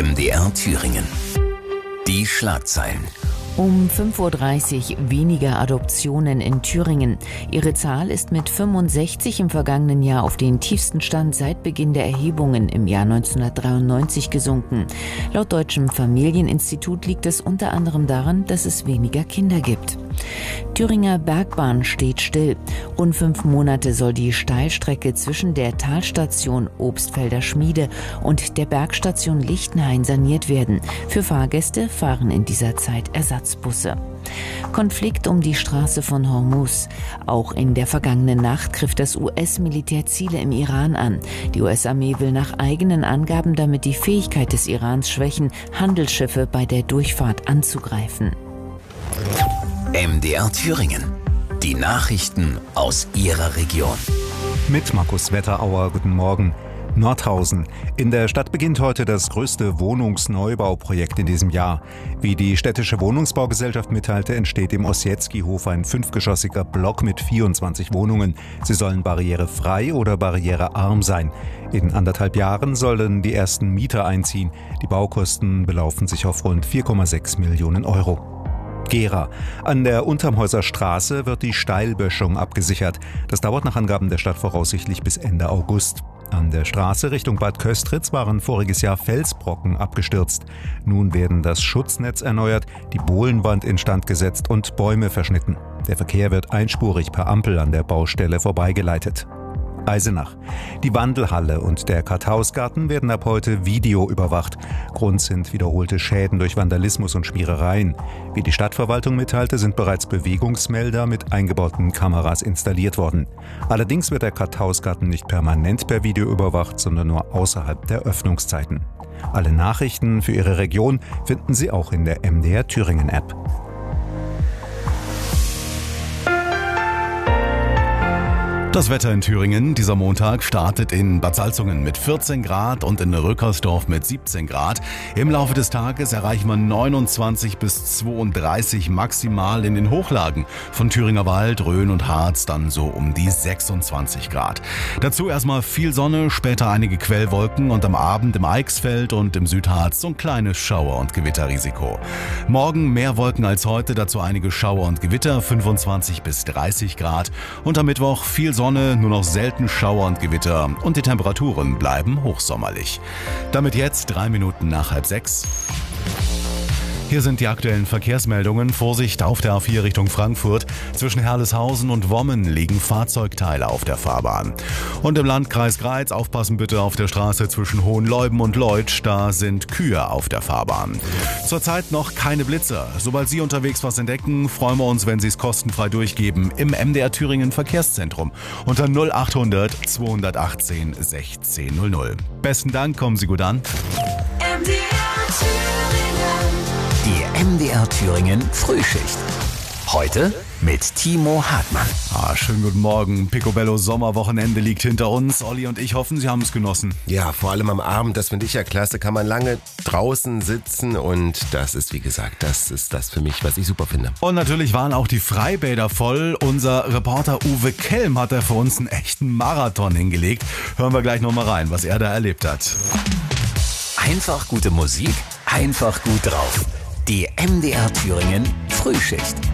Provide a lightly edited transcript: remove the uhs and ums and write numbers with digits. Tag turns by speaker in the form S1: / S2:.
S1: MDR Thüringen. Die Schlagzeilen.
S2: Um 5:30 Uhr weniger Adoptionen in Thüringen. Ihre Zahl ist mit 65 im vergangenen Jahr auf den tiefsten Stand seit Beginn der Erhebungen im Jahr 1993 gesunken. Laut Deutschem Familieninstitut liegt es unter anderem daran, dass es weniger Kinder gibt. Thüringer Bergbahn steht still. Rund 5 Monate soll die Steilstrecke zwischen der Talstation Obstfelder Schmiede und der Bergstation Lichtenhain saniert werden. Für Fahrgäste fahren in dieser Zeit Ersatzbusse. Konflikt um die Straße von Hormuz. Auch in der vergangenen Nacht griff das US-Militär Ziele im Iran an. Die US-Armee will nach eigenen Angaben damit die Fähigkeit des Irans schwächen, Handelsschiffe bei der Durchfahrt anzugreifen.
S1: MDR Thüringen. Die Nachrichten aus Ihrer Region.
S3: Mit Markus Wetterauer, guten Morgen. Nordhausen. In der Stadt beginnt heute das größte Wohnungsneubauprojekt in diesem Jahr. Wie die städtische Wohnungsbaugesellschaft mitteilte, entsteht im Ossietzky-Hof ein 5-geschossiger Block mit 24 Wohnungen. Sie sollen barrierefrei oder barrierearm sein. In 1,5 Jahren sollen die ersten Mieter einziehen. Die Baukosten belaufen sich auf rund 4,6 Millionen Euro. Gera. An der Untermhäuser Straße wird die Steilböschung abgesichert. Das dauert nach Angaben der Stadt voraussichtlich bis Ende August. An der Straße Richtung Bad Köstritz waren voriges Jahr Felsbrocken abgestürzt. Nun werden das Schutznetz erneuert, die Bohlenwand instand gesetzt und Bäume verschnitten. Der Verkehr wird einspurig per Ampel an der Baustelle vorbeigeleitet. Eisenach. Die Wandelhalle und der Karthausgarten werden ab heute videoüberwacht. Grund sind wiederholte Schäden durch Vandalismus und Schmierereien. Wie die Stadtverwaltung mitteilte, sind bereits Bewegungsmelder mit eingebauten Kameras installiert worden. Allerdings wird der Karthausgarten nicht permanent per Video überwacht, sondern nur außerhalb der Öffnungszeiten. Alle Nachrichten für Ihre Region finden Sie auch in der MDR Thüringen App.
S4: Das Wetter in Thüringen dieser Montag startet in Bad Salzungen mit 14 Grad und in Rückersdorf mit 17 Grad. Im Laufe des Tages erreichen wir 29 bis 32 maximal in den Hochlagen. Von Thüringer Wald, Rhön und Harz dann so um die 26 Grad. Dazu erstmal viel Sonne, später einige Quellwolken und am Abend im Eichsfeld und im Südharz so ein kleines Schauer- und Gewitterrisiko. Morgen mehr Wolken als heute, dazu einige Schauer und Gewitter, 25 bis 30 Grad. Und am Mittwoch viel Sonne, nur noch selten Schauer und Gewitter und die Temperaturen bleiben hochsommerlich. Damit jetzt 3 Minuten nach 5:30. Hier sind die aktuellen Verkehrsmeldungen. Vorsicht auf der A4 Richtung Frankfurt. Zwischen Herleshausen und Wommen liegen Fahrzeugteile auf der Fahrbahn. Und im Landkreis Greiz aufpassen bitte auf der Straße zwischen Hohenleuben und Leutsch. Da sind Kühe auf der Fahrbahn. Zurzeit noch keine Blitzer. Sobald Sie unterwegs was entdecken, freuen wir uns, wenn Sie es kostenfrei durchgeben im MDR Thüringen Verkehrszentrum unter 0800 218 1600. Besten Dank, kommen Sie gut an.
S1: Die MDR Thüringen Frühschicht. Heute mit Timo Hartmann.
S4: Schönen guten Morgen. Picobello Sommerwochenende liegt hinter uns. Olli und ich hoffen, Sie haben es genossen.
S5: Ja, vor allem am Abend, das finde ich ja klasse, kann man lange draußen sitzen und das ist, wie gesagt, das ist das für mich, was ich super finde.
S4: Und natürlich waren auch die Freibäder voll. Unser Reporter Uwe Kelm hat da für uns einen echten Marathon hingelegt. Hören wir gleich nochmal rein, was er da erlebt hat.
S1: Einfach gute Musik, einfach gut drauf. Die MDR Thüringen Frühschicht.